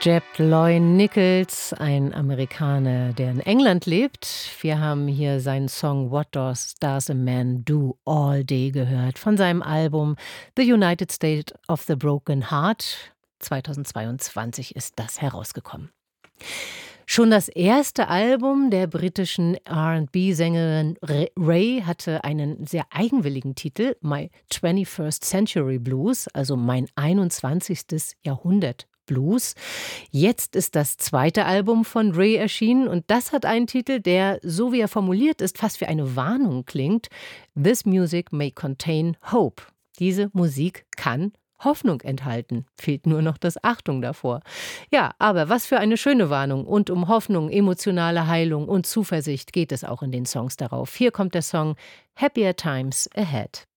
Jeb Loy Nichols, ein Amerikaner, der in England lebt. Wir haben hier seinen Song What Does a Man Do All Day gehört von seinem Album The United State of the Broken Heart. 2022 ist das herausgekommen. Schon das erste Album der britischen R&B-Sängerin Ray hatte einen sehr eigenwilligen Titel, My 21st Century Blues, also mein 21. Jahrhundert Blues. Jetzt ist das zweite Album von Ray erschienen und das hat einen Titel, der, so wie er formuliert ist, fast wie eine Warnung klingt. This music may contain hope. Diese Musik kann Hoffnung enthalten. Fehlt nur noch das Achtung davor. Ja, aber was für eine schöne Warnung. Und um Hoffnung, emotionale Heilung und Zuversicht geht es auch in den Songs darauf. Hier kommt der Song Happier Times Ahead.